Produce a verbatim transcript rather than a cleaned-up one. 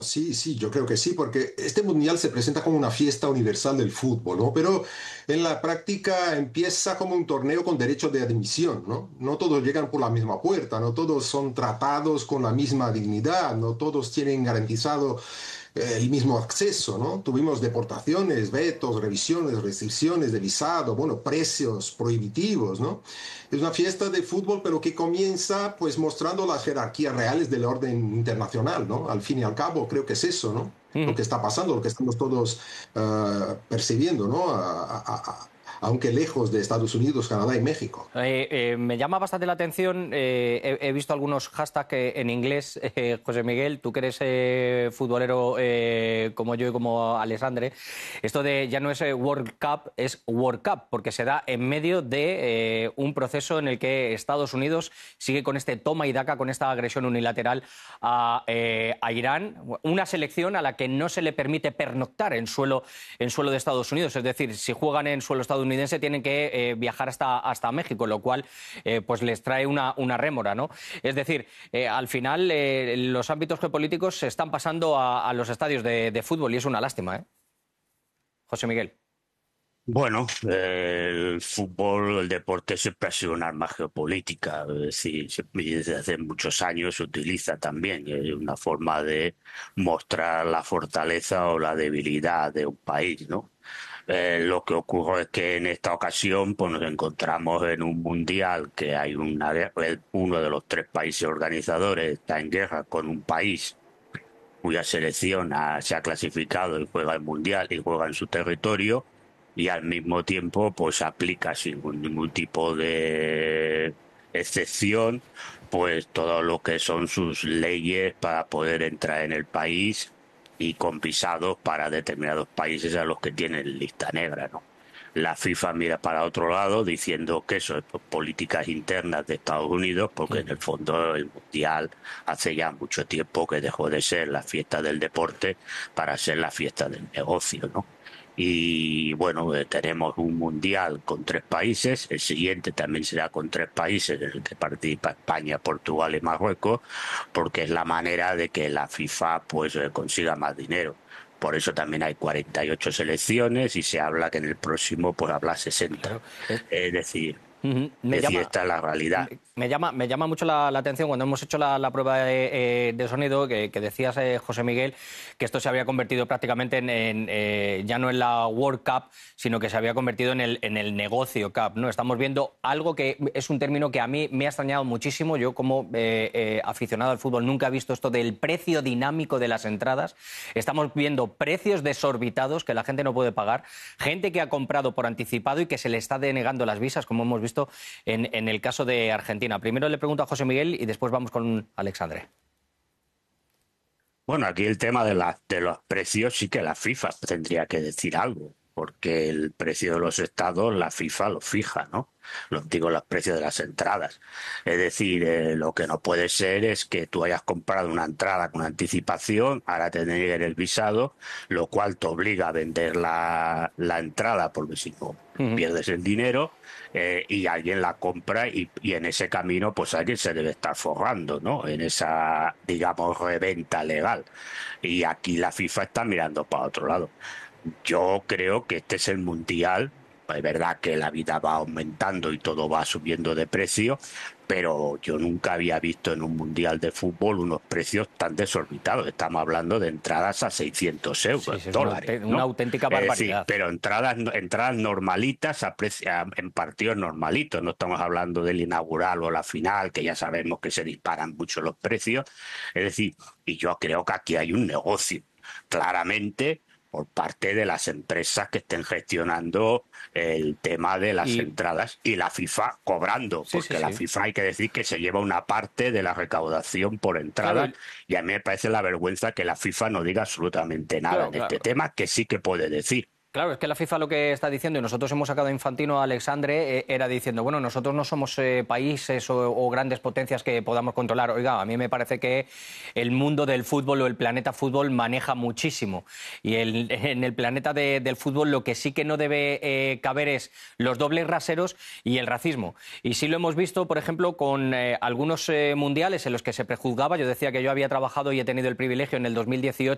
Sí, sí, yo creo que sí, porque este mundial se presenta como una fiesta universal del fútbol, ¿no? Pero en la práctica empieza como un torneo con derecho de admisión, ¿no? No todos llegan por la misma puerta, no todos son tratados con la misma dignidad, no todos tienen garantizado eh, el mismo acceso, ¿no? Tuvimos deportaciones, vetos, revisiones, restricciones de visado, bueno, precios prohibitivos, ¿no? Es una fiesta de fútbol, pero que comienza pues mostrando las jerarquías reales del orden internacional, ¿no? Al fin y al cabo, creo que es eso, ¿no? Lo Ujú. que está pasando, lo que estamos todos uh, percibiendo, ¿no? A, a, a, aunque lejos de Estados Unidos, Canadá y México. Eh, eh, me llama bastante la atención, eh, he, he visto algunos hashtags que en inglés, eh, José Miguel, tú que eres eh, futbolero eh, como yo y como Alessandre, esto de ya no es eh, World Cup, es World Cup, porque se da en medio de eh, un proceso en el que Estados Unidos sigue con este toma y daca, con esta agresión unilateral a, eh, a Irán, una selección a la que no se le permite pernoctar en suelo, en suelo de Estados Unidos, es decir, si juegan en suelo estadounidense tienen que eh, viajar hasta, hasta México, lo cual eh, pues les trae una, una rémora, ¿no? Es decir, eh, al final eh, los ámbitos geopolíticos se están pasando a, a los estadios de, de fútbol y es una lástima, ¿eh? José Miguel. Bueno, eh, el fútbol, el deporte siempre ha sido un arma geopolítica, es decir, siempre- y desde hace muchos años se utiliza también, es una forma de mostrar la fortaleza o la debilidad de un país, ¿no? Eh, lo que ocurre es que en esta ocasión pues, nos encontramos en un mundial que hay una, guerra- el- uno de los tres países organizadores está en guerra con un país cuya selección ha- se ha clasificado y juega el mundial y juega en su territorio y al mismo tiempo pues aplica sin ningún, ningún tipo de excepción pues todo lo que son sus leyes para poder entrar en el país y con visados para determinados países a los que tienen lista negra, ¿no? La FIFA mira para otro lado diciendo que eso es por políticas internas de Estados Unidos, porque en el fondo el Mundial hace ya mucho tiempo que dejó de ser la fiesta del deporte para ser la fiesta del negocio, ¿no? Y bueno, eh, tenemos un mundial con tres países, el siguiente también será con tres países, en el que participa España, Portugal y Marruecos, porque es la manera de que la FIFA pues eh, consiga más dinero. Por eso también hay cuarenta y ocho selecciones y se habla que en el próximo pues habrá sesenta. Claro. Es, Es decir, Ujú. Me es decir, llama, esta es la realidad. me, me llama, me llama mucho la, la atención cuando hemos hecho la, la prueba de, eh, de sonido que, que decías, eh, José Miguel, que esto se había convertido prácticamente en, en, eh, ya no en la World Cup, sino que se había convertido en el, en el negocio Cup, ¿no? Estamos viendo algo que es un término que a mí me ha extrañado muchísimo. Yo, como eh, eh, aficionado al fútbol, nunca he visto esto del precio dinámico de las entradas. Estamos viendo precios desorbitados que la gente no puede pagar, gente que ha comprado por anticipado y que se le está denegando las visas, como hemos visto en, en el caso de Argentina. Primero le pregunto a José Miguel y después vamos con Alexandre. Bueno, aquí el tema de, la, de los precios sí que la FIFA tendría que decir algo, porque el precio de los estados la FIFA lo fija, ¿no? Los digo, los precios de las entradas. Es decir, eh, lo que no puede ser es que tú hayas comprado una entrada con anticipación, ahora te nieguen el visado, lo cual te obliga a vender la, la entrada, porque si no Uh -huh. pierdes el dinero, eh, y alguien la compra y, y en ese camino pues alguien se debe estar forrando, ¿no? En esa, digamos, reventa legal. Y aquí la FIFA está mirando para otro lado. Yo creo que este es el mundial. Es verdad que la vida va aumentando y todo va subiendo de precio, pero yo nunca había visto en un mundial de fútbol unos precios tan desorbitados. Estamos hablando de entradas a seiscientos Sí, euros, sí, es una, dólares, aute- una ¿no? auténtica Es decir, barbaridad. pero entradas, entradas normalitas a preci- a- en partidos normalitos. No estamos hablando del inaugural o la final, que ya sabemos que se disparan mucho los precios. Es decir, y yo creo que aquí hay un negocio, claramente, por parte de las empresas que estén gestionando el tema de las Y entradas y la FIFA cobrando, sí, sí, porque la sí. FIFA hay que decir que se lleva una parte de la recaudación por Claro, entrada y a mí me parece la vergüenza que la FIFA no diga absolutamente nada claro, en este claro. tema, que sí que puede decir. Claro, es que la FIFA lo que está diciendo, y nosotros hemos sacado a Infantino a Alexandre, eh, era diciendo, bueno, nosotros no somos eh, países o, o grandes potencias que podamos controlar. Oiga, a mí me parece que el mundo del fútbol o el planeta fútbol maneja muchísimo. Y el, en el planeta de, del fútbol lo que sí que no debe eh, caber es los dobles raseros y el racismo. Y sí lo hemos visto, por ejemplo, con eh, algunos eh, mundiales en los que se prejuzgaba. Yo decía que yo había trabajado y he tenido el privilegio en el dos mil dieciocho